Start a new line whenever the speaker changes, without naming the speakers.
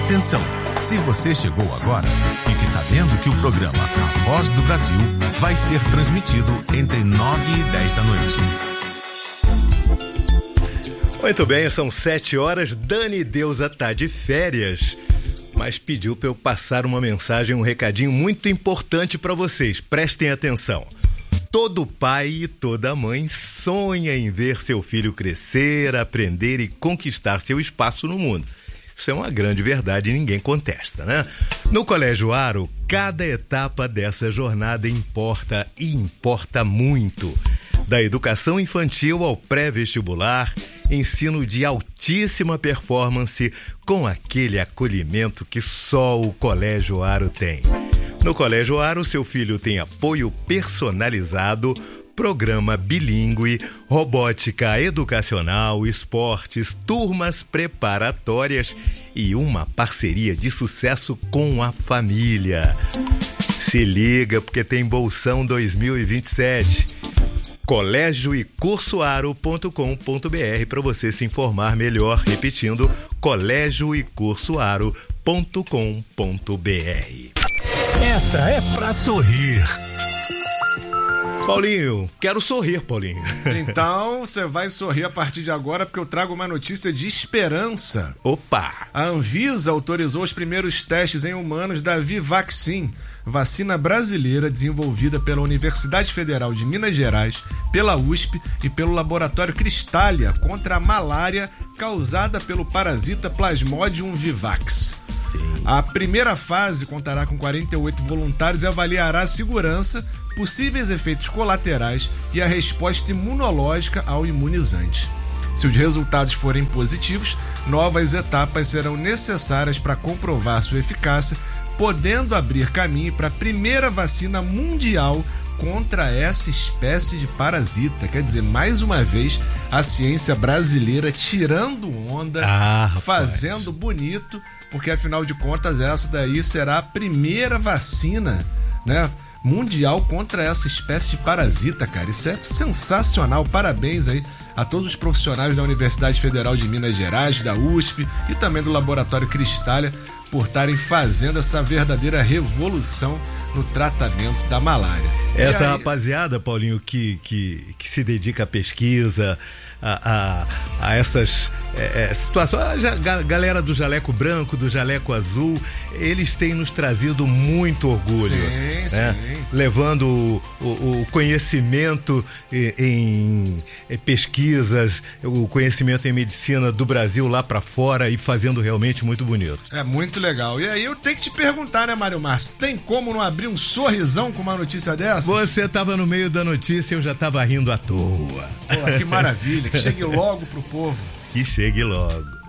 Atenção! Se você chegou agora, fique sabendo que o programa A Voz do Brasil vai ser transmitido entre 9 e 10 da noite.
Muito bem, são 7 horas. Dani Deusa tá de férias, mas pediu para eu passar uma mensagem, um recadinho muito importante para vocês. Prestem atenção. Todo pai e toda mãe sonha em ver seu filho crescer, aprender e conquistar seu espaço no mundo. Isso é uma grande verdade e ninguém contesta, né? No Colégio Aro, cada etapa dessa jornada importa e importa muito. Da educação infantil ao pré-vestibular, ensino de altíssima performance com aquele acolhimento que só o Colégio Aro tem. No Colégio Aro, seu filho tem apoio personalizado, programa bilíngue, robótica educacional, esportes, turmas preparatórias e uma parceria de sucesso com a família. Se liga porque tem Bolsão 2027. colégioecursoaro.com.br para você se informar melhor, repetindo, colégioecursoaro.com.br.
Essa é pra sorrir.
Paulinho, quero sorrir, Paulinho.
Então, você vai sorrir a partir de agora porque eu trago uma notícia de esperança.
Opa!
A Anvisa autorizou os primeiros testes em humanos da Vivaxin, vacina brasileira desenvolvida pela Universidade Federal de Minas Gerais, pela USP e pelo Laboratório Cristália contra a malária causada pelo parasita Plasmodium vivax.
Sim.
A primeira fase contará com 48 voluntários e avaliará a segurança, possíveis efeitos colaterais e a resposta imunológica ao imunizante. Se os resultados forem positivos, novas etapas serão necessárias para comprovar sua eficácia, podendo abrir caminho para a primeira vacina mundial contra essa espécie de parasita. Quer dizer, mais uma vez, a ciência brasileira tirando onda, fazendo bonito, porque afinal de contas essa daí será a primeira vacina, né, mundial contra essa espécie de parasita, cara. Isso é sensacional. Parabéns aí a todos os profissionais da Universidade Federal de Minas Gerais, da USP e também do Laboratório Cristália por estarem fazendo essa verdadeira revolução no tratamento da malária.
Essa rapaziada, Paulinho, que se dedica à pesquisa, a essas situações, a galera do jaleco branco, do jaleco azul, eles têm nos trazido muito orgulho.
Sim,
né?
sim.
Levando o conhecimento em pesquisas, o conhecimento em medicina do Brasil lá pra fora e fazendo realmente muito bonito.
É muito legal. E aí eu tenho que te perguntar, né, Mário Marques, tem como não abrir um sorrisão com uma notícia dessa?
Você tava no meio da notícia e eu já tava rindo à toa.
Pô, que maravilha, que chegue logo pro povo.
Que chegue logo.